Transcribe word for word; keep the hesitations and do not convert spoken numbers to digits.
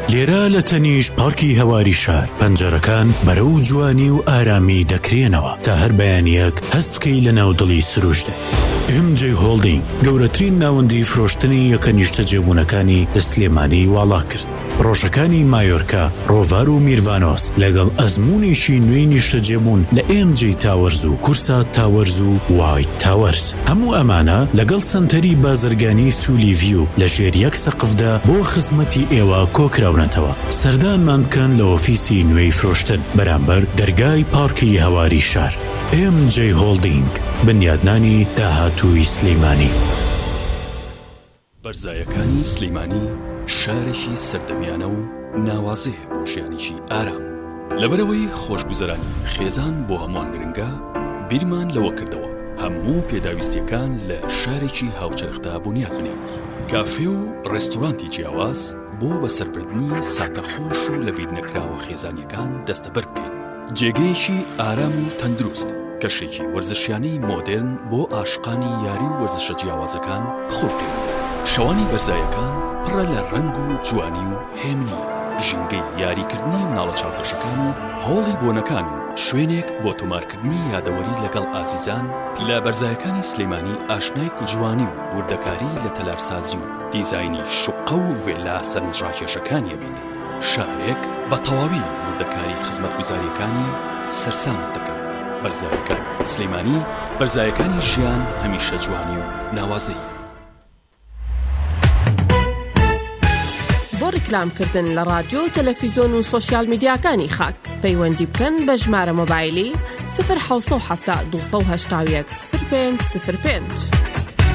لێرە لە تەنیش پارکی هەواری شار پەنجەرەکان بەرەو جوانی و ئارامی دەکرێنەوە تا هەر بەیانیەک هەست بکەی لە ناودڵی سروشتە. ئێم جێ هۆڵدینگ گەورەترین ناوەندی فرۆشتنی یەکە نیشتە جێبوونەکانی لە سلێمانی واڵا کرد. ڕۆژەکانی مایۆرکا، ڕۆڤار و میروانۆس لەگەڵ ئەزمونێکی نوێی نیشتە جێبوون لە ئێم جێ تاوەرز و کورسا تاوەرز و وایت تاوەرز. هەموو ئەمانە لەگەڵ سنتەری بازرگانی سولی ڤیو لە ژێر یەک سەقفدا بۆ خزمەتی ئێوە کۆکراونەتەوە. سەردانمان بکەن لە ئۆفیسی نوێی فرۆشتن بەرامبەر دەرگای پارکی هەواری شار. ئێم جێ هۆڵدینگ، بنیادنانی داهاتووی سلەیمانی. بەرزایەکانی سلەیمانی شارێکی سەردەمیانە و ناوازەیە بۆ ژیانێکی ئارام. لەبەرەوەی خۆشگوزەرانی خێزان بۆ هەمووان گرنگە، بیرمان لەوە کردەوە هەموو پێداویستیەکان لە شارێکی هاوچەرخدا بنیاد بنێن. کافێ و ڕێستۆرانتی جیاواز بۆ بەسەربردنی ساتەخۆش و لە بیر نەکراوە خێزانیەکان دەستەبەر بکەین. جێگەیەکی ئارام و تەندروست، کەشێکی وەرزشیانەی مۆدێرن بۆ ئاشقانی یاری و وەرزشە جیاوازەکان بخۆ بکەین. شەوانی بەرزایەکان پڕە لە ڕەنگ و جوانی و هێمنی، ژینگەی یاریکردنی مناڵە چاوپێشەکان و هۆڵی بۆنەکان و شوێنێک بۆ تۆمارکردنی یادەوەری لەگەڵ ئازیزان. لە بەرزایەکانی سلەیمانی ئاشنای کوژوانی و وردەکاری لە تەلارسازی و دیزاینی شوقە و ڤێلا سەرنجڕاکێشەکانیە بێت. شارێک بە تەواوی وردەکاری خزمەتگوزاریەکانی سەرسامت دەکات. بەرزایەکانی سلەیمانی، بەرزایەکانی ژیان هەمیشە جوانی و ناوازەی. بۆ ڕیکلامکردن لە ڕادیۆ و تەلەڤیزۆن و سۆشیال میدیاکانی خاک پەیوەندی بکەن بە ژمارە مۆبایلی صفر حەوت سەد و هەفتە دووسەد و هەشتا و یەک صفر پێنج صفر پێنج.